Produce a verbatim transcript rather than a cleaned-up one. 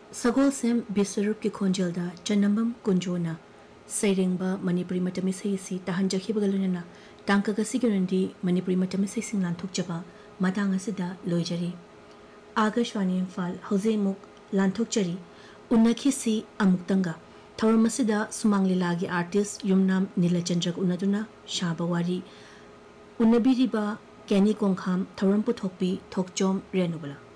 सगोलसेम बिस्वरूप की खोंजलदा चन्नम्बम कुंजोना सैरेंबा Manipuri मतमी sassy तहंजखिबगलुनना टांकगसिगरंदी Manipuri मतमी sensing लांथोकचबा मतांग असिदा लोइजरी Akashvani Imphal हौजेमुक लांथोकचरी उन्नखिसी अमुक्तंगा थौरम असिदा Sumang लीलागी artist Yumnam नीलचंद्रक उन्नदुना शाबवारी उन्नबिरिबा केनी कोंखाम थौरम पुथोकपी थोकचोम रेनुबला